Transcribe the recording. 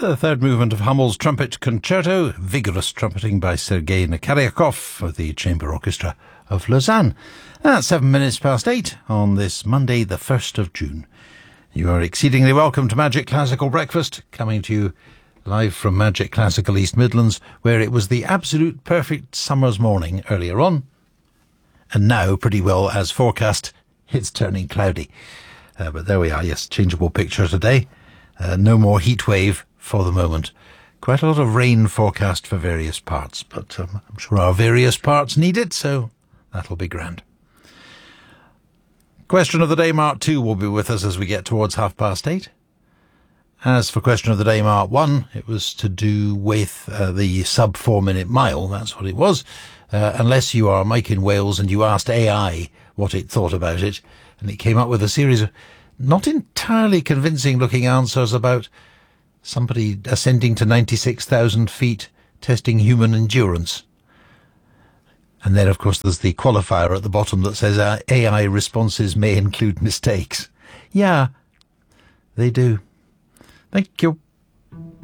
The third movement of Hummel's Trumpet Concerto, vigorous trumpeting by Sergei Nakaryakov of the Chamber Orchestra of Lausanne. At 8 on this Monday, the 1st of June. You are exceedingly welcome to Magic Classical Breakfast, coming to you live from Magic Classical East Midlands, where it was the absolute perfect summer's morning earlier on. And now, pretty well as forecast, it's turning cloudy. But there we are, yes, changeable picture today. No more heat wave for the moment. Quite a lot of rain forecast for various parts, but I'm sure our various parts need it, so that'll be grand. Question of the Day Mark 2 will be with us as we get towards 8:30. As for Question of the Day Mark 1, it was to do with the sub 4 minute mile. That's what it was. Unless you are Mike in Wales and you asked AI what it thought about it, and it came up with a series of not entirely convincing looking answers about somebody ascending to 96,000 feet, testing human endurance. And then, of course, there's the qualifier at the bottom that says AI responses may include mistakes. Yeah, they do. Thank you.